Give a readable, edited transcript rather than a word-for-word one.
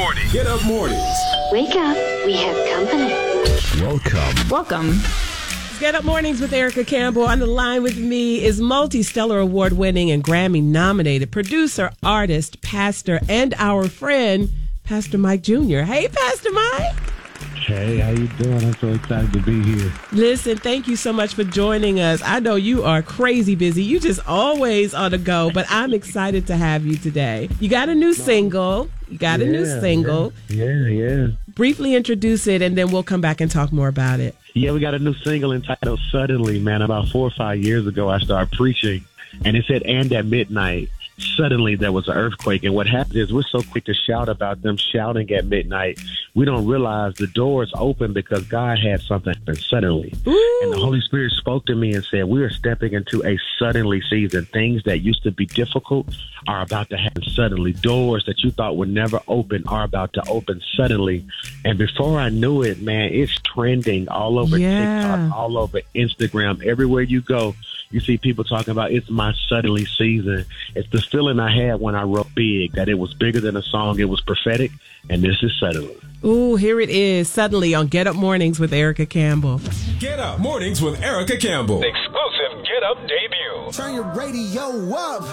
morning. Get up mornings. Wake up. We have company. Welcome. Get Up Mornings with Erica Campbell. On the line with me is multi-Stellar Award-winning and Grammy-nominated producer, artist, pastor, and our friend, Pastor Mike Jr. Hey, Pastor Mike. Hey, how you doing? I'm so excited to be here. Listen, thank you so much for joining us. I know you are crazy busy. You just always on the go, but I'm excited to have you today. You got a new single. Yeah. Briefly introduce it, and then we'll come back and talk more about it. Yeah, we got a new single entitled Suddenly, man. About 4 or 5 years ago, I started preaching, and it said, and at midnight, suddenly there was an earthquake. And what happens is we're so quick to shout about them shouting at midnight. We don't realize the doors open because God had something happen suddenly. Ooh. And the Holy Spirit spoke to me and said, we are stepping into a suddenly season. Things that used to be difficult are about to happen suddenly. Doors that you thought would never open are about to open suddenly. And before I knew it, man, it's trending all over TikTok, all over Instagram. Everywhere you go, you see people talking about it's my suddenly season. It's the feeling I had when I wrote Big, that it was bigger than a song. It was prophetic, and this is Suddenly. Ooh, here it is, Suddenly on Get Up Mornings with Erica Campbell. Get Up Mornings with Erica Campbell. Exclusive Get Up debut. Turn your radio up.